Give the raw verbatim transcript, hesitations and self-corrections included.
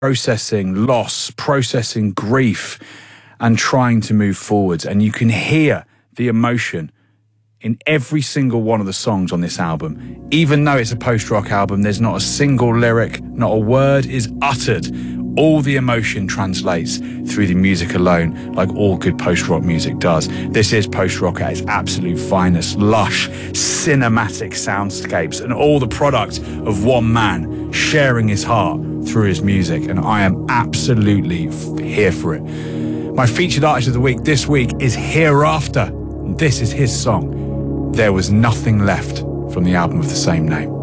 processing loss, processing grief, and trying to move forwards. And you can hear the emotion in every single one of the songs on this album. Even though it's a post-rock album, there's not a single lyric, not a word is uttered. All the emotion translates through the music alone, like all good post-rock music does. This is post-rock at its absolute finest. Lush, cinematic soundscapes, and all the product of one man sharing his heart through his music. And I am absolutely f- here for it. My featured artist of the week this week is Hereafter. This is his song, There Was Nothing Left, from the album of the same name.